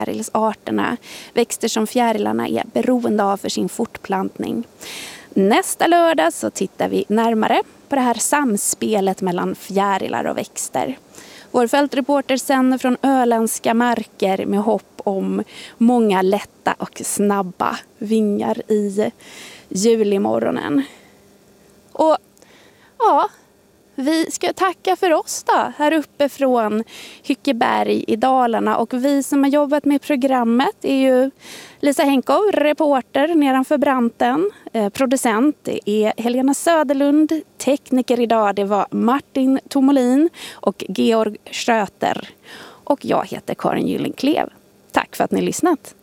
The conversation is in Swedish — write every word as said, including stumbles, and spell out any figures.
fjärilsarterna, växter som fjärilarna är beroende av för sin fortplantning. Nästa lördag så tittar vi närmare på det här samspelet mellan fjärilar och växter. Vår fältreporter sänder från öländska marker med hopp om många lätta och snabba vingar i julimorgonen. Och ja, vi ska tacka för oss då, här uppe från Hyckeberg i Dalarna. Och vi som har jobbat med programmet är ju Lisa Henkov, reporter nedanför branten, eh, producent. Det är Helena Söderlund, tekniker idag. Det var Martin Tomolin och Georg Schröter. Och jag heter Karin Gyllenklev. Tack för att ni lyssnat.